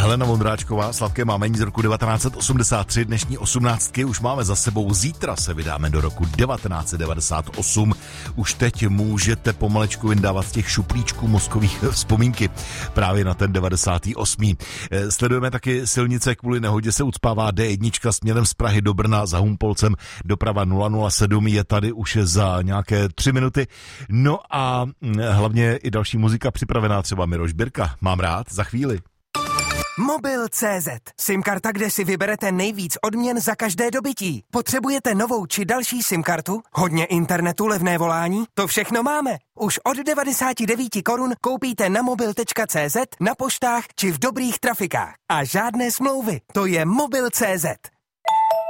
Helena Vondráčková, sladké mámení z roku 1983, dnešní 18 už máme za sebou, zítra se vydáme do roku 1998. Už teď můžete pomalečku vyndávat z těch šuplíčků mozkových vzpomínky právě na ten 98. Sledujeme taky silnice, kvůli nehodě se ucpává D1 směrem z Prahy do Brna za Humpolcem, doprava 007 je tady už za nějaké 3 minuty. No a hlavně i další muzika připravená, třeba Miroš Birka, mám rád, za chvíli. Mobil.cz. SIM-karta, kde si vyberete nejvíc odměn za každé dobytí. Potřebujete novou či další SIM-kartu? Hodně internetu, levné volání? To všechno máme. Už od 99 korun koupíte na mobil.cz, na poštách či v dobrých trafikách. A žádné smlouvy. To je Mobil.cz.